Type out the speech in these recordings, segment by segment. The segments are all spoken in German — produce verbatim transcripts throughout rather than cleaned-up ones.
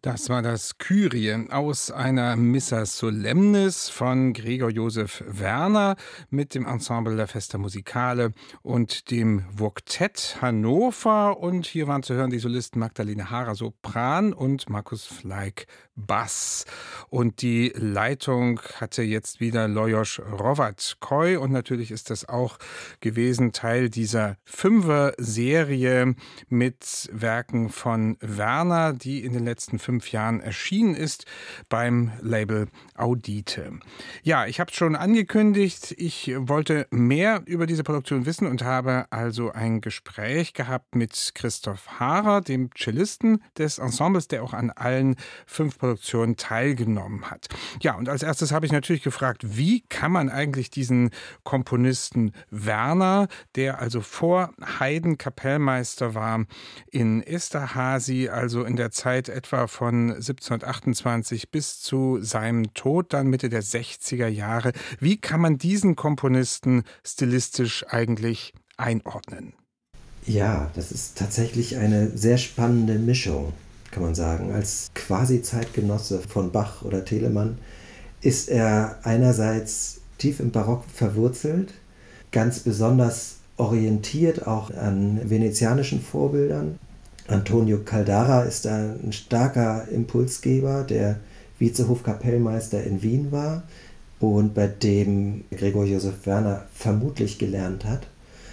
Das war das Kyrie aus einer Missa Solemnis von Gregor Josef Werner mit dem Ensemble La Festa Musicale und dem Voktett Hannover. Und hier waren zu hören die Solisten Magdalene Haarer Sopran und Markus Fleig Bass. Und die Leitung hatte jetzt wieder Lajos Hrovat-Koi. Und natürlich ist das auch gewesen Teil dieser Fünfer-Serie mit Werken von Werner, die in den letzten fünf Jahren erschienen ist beim Label Audite. Ja, ich habe es schon angekündigt, ich wollte mehr über diese Produktion wissen und habe also ein Gespräch gehabt mit Christoph Haarer, dem Cellisten des Ensembles, der auch an allen fünf Produktionen teilgenommen hat. Ja, und als erstes habe ich natürlich gefragt, wie kann man eigentlich diesen Komponisten Werner, der also vor Haydn Kapellmeister war in Esterházy, also in der Zeit etwa von siebzehnhundertachtundzwanzig bis zu seinem Tod dann Mitte der sechziger Jahre. Wie kann man diesen Komponisten stilistisch eigentlich einordnen? Ja, das ist tatsächlich eine sehr spannende Mischung, kann man sagen. Als quasi Zeitgenosse von Bach oder Telemann ist er einerseits tief im Barock verwurzelt, ganz besonders orientiert auch an venezianischen Vorbildern. Antonio Caldara ist da ein starker Impulsgeber, der Vizehofkapellmeister in Wien war und bei dem Gregor Josef Werner vermutlich gelernt hat.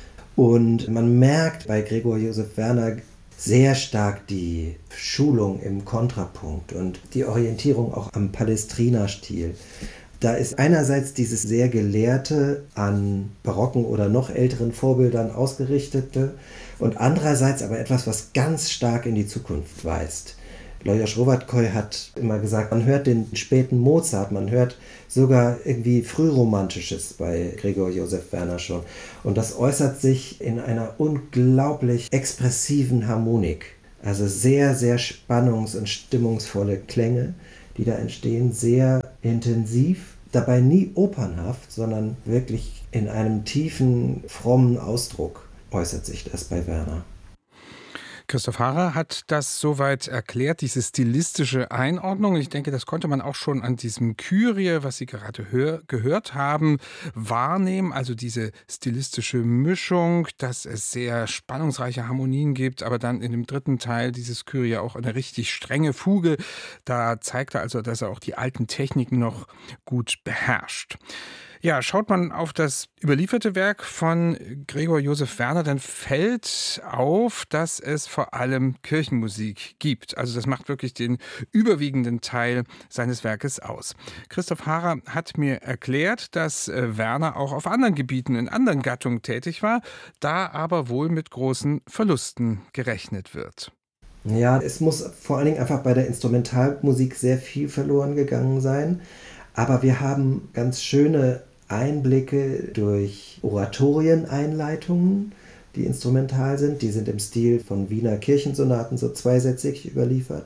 Und man merkt bei Gregor Josef Werner sehr stark die Schulung im Kontrapunkt und die Orientierung auch am Palestrina-Stil. Da ist einerseits dieses sehr gelehrte, an barocken oder noch älteren Vorbildern ausgerichtete und andererseits aber etwas, was ganz stark in die Zukunft weist. Lajos Hrovat-Koi hat immer gesagt, man hört den späten Mozart, man hört sogar irgendwie Frühromantisches bei Gregor Josef Werner schon. Und das äußert sich in einer unglaublich expressiven Harmonik. Also sehr, sehr spannungs- und stimmungsvolle Klänge, die da entstehen, sehr intensiv, dabei nie opernhaft, sondern wirklich in einem tiefen, frommen Ausdruck äußert sich das bei Werner. Christoph Haarer hat das soweit erklärt, diese stilistische Einordnung. Ich denke, das konnte man auch schon an diesem Kyrie, was Sie gerade hör- gehört haben, wahrnehmen. Also diese stilistische Mischung, dass es sehr spannungsreiche Harmonien gibt, aber dann in dem dritten Teil dieses Kyrie auch eine richtig strenge Fuge. Da zeigt er also, dass er auch die alten Techniken noch gut beherrscht. Ja, schaut man auf das überlieferte Werk von Gregor Josef Werner, dann fällt auf, dass es vor allem Kirchenmusik gibt. Also das macht wirklich den überwiegenden Teil seines Werkes aus. Christoph Haarer hat mir erklärt, dass äh, Werner auch auf anderen Gebieten, in anderen Gattungen tätig war, da aber wohl mit großen Verlusten gerechnet wird. Ja, es muss vor allen Dingen einfach bei der Instrumentalmusik sehr viel verloren gegangen sein. Aber wir haben ganz schöne Einblicke durch Oratorieneinleitungen, die instrumental sind. Die sind im Stil von Wiener Kirchensonaten so zweisätzig überliefert.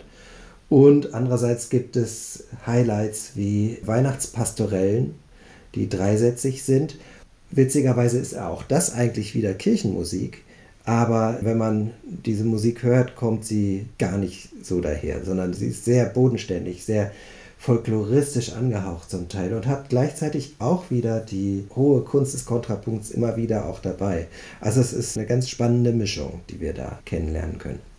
Und andererseits gibt es Highlights wie Weihnachtspastorellen, die dreisätzig sind. Witzigerweise ist auch das eigentlich wieder Kirchenmusik. Aber wenn man diese Musik hört, kommt sie gar nicht so daher, sondern sie ist sehr bodenständig, sehr folkloristisch angehaucht zum Teil und hat gleichzeitig auch wieder die hohe Kunst des Kontrapunkts immer wieder auch dabei. Also es ist eine ganz spannende Mischung, die wir da kennenlernen können.